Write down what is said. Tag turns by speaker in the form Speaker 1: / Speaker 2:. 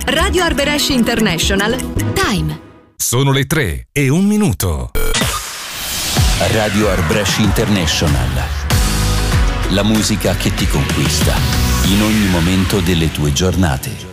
Speaker 1: Radio Arbëresh International. Time.
Speaker 2: Sono le 3:01.
Speaker 3: Radio Arbëresh International. La musica che ti conquista in ogni momento delle tue giornate.